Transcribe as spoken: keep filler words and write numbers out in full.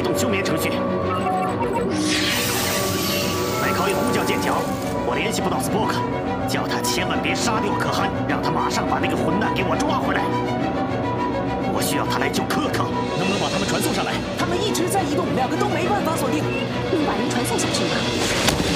启动休眠程序。麦考伊呼叫剑桥，我联系不到 Spock， 叫他千万别杀掉可汗，让他马上把那个混蛋给我抓回来。我需要他来救可可，能不能把